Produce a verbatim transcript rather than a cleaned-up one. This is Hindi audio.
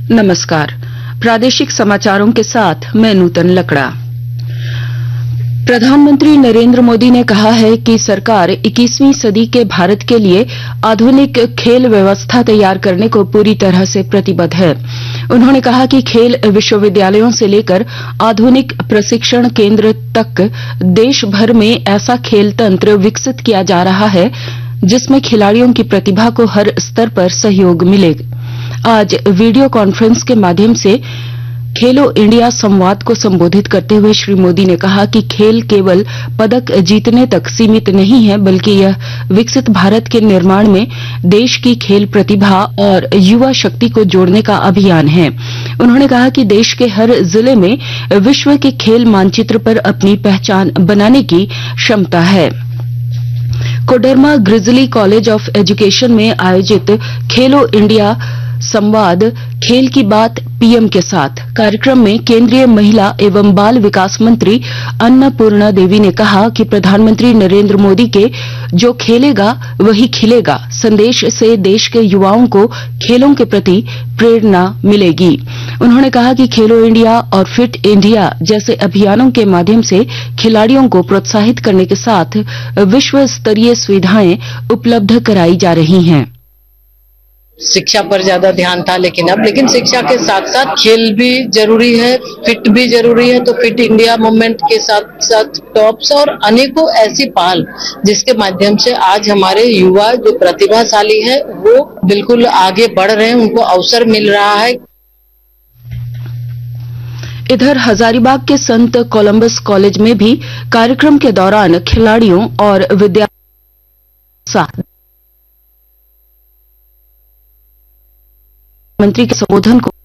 नमस्कार। प्रादेशिक समाचारों के साथ मैं नूतन लकड़ा। प्रधानमंत्री नरेंद्र मोदी ने कहा है कि सरकार इक्कीसवीं सदी के भारत के लिए आधुनिक खेल व्यवस्था तैयार करने को पूरी तरह से प्रतिबद्ध है। उन्होंने कहा कि खेल विश्वविद्यालयों से लेकर आधुनिक प्रशिक्षण केंद्र तक देश भर में ऐसा खेल तंत्र विकसित किया जा रहा है जिसमें खिलाड़ियों की प्रतिभा को हर स्तर पर सहयोग मिले। आज वीडियो कॉन्फ्रेंस के माध्यम से खेलो इंडिया संवाद को संबोधित करते हुए श्री मोदी ने कहा कि खेल केवल पदक जीतने तक सीमित नहीं है, बल्कि यह विकसित भारत के निर्माण में देश की खेल प्रतिभा और युवा शक्ति को जोड़ने का अभियान है। उन्होंने कहा कि देश के हर जिले में विश्व के खेल मानचित्र पर अपनी पहचान बनाने की क्षमता है। Koderma grizzly college of education में आयोजित खेलो इंडिया संवाद खेल की बात पीएम के साथ कार्यक्रम में केंद्रीय महिला एवं बाल विकास मंत्री अन्नपूर्णा देवी ने कहा कि प्रधानमंत्री नरेंद्र मोदी के जो खेलेगा वही खिलेगा संदेश से देश के युवाओं को खेलों के प्रति प्रेरणा मिलेगी। उन्होंने कहा कि खेलो इंडिया और फिट इंडिया जैसे अभियानों के माध्यम से खिलाड़ियों को प्रोत्साहित करने के साथ विश्व स्तरीय सुविधाएं उपलब्ध कराई जा रही हैं। शिक्षा पर ज्यादा ध्यान था, लेकिन अब लेकिन शिक्षा के साथ साथ खेल भी जरूरी है, फिट भी जरूरी है। तो फिट इंडिया मूवमेंट के साथ साथ टॉप्स और अनेकों ऐसी पहल जिसके माध्यम से आज हमारे युवा जो प्रतिभाशाली है वो बिल्कुल आगे बढ़ रहे हैं, उनको अवसर मिल रहा है। इधर हजारीबाग के संत कोलंबस कॉलेज में भी कार्यक्रम के दौरान खिलाड़ियों और विद्यार्थियों मंत्री के संबोधन को